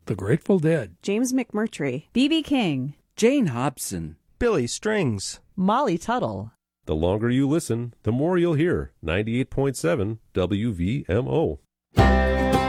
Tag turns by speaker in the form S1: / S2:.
S1: The Grateful Dead,
S2: James McMurtry,
S3: B.B. King,
S4: Jane Hobson,
S5: Billy Strings,
S3: Molly Tuttle.
S6: The longer you listen, the more you'll hear. 98.7 WVMO.